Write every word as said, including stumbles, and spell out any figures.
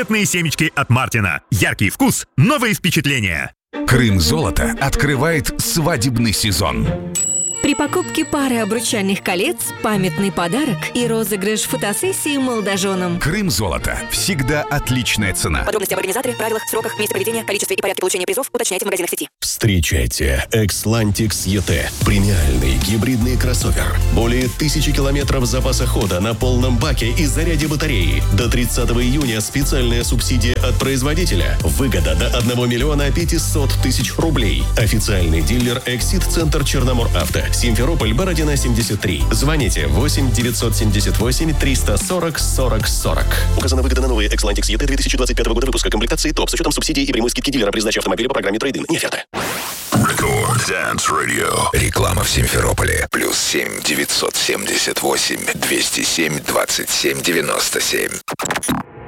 Памятные семечки от Мартина. Яркий вкус, новые впечатления. Крым-золото открывает свадебный сезон. При покупке пары обручальных колец памятный подарок и розыгрыш фотосессии молодоженам. Крым-золото. Всегда отличная цена. Подробности об организаторе, правилах, сроках, месте проведения, количестве и порядке получения призов уточняйте в магазинах сети. Встречайте Xlantix и ти. Премиальный гибридный кроссовер. Более тысячи километров запаса хода на полном баке и заряде батареи. До тридцатого июня специальная субсидия от производителя. Выгода до одного миллиона пятисот тысяч рублей. Официальный дилер Эксид-центр Черномор Авто. Симферополь, Бородина, семьдесят три. Звоните восемь девятьсот семьдесят восемь триста сорок сорок сорок. Указана выгода на новые Xlantix и ти две тысячи двадцать пятого года выпуска, комплектации топ с учетом субсидий и прямой скидки дилера при сдаче автомобиля по программе трейд-ин. Не оферта. Record Dance Radio. Реклама в Симферополе. Плюс семь девятьсот семьдесят восемь двести семь двадцать семь девяносто семь.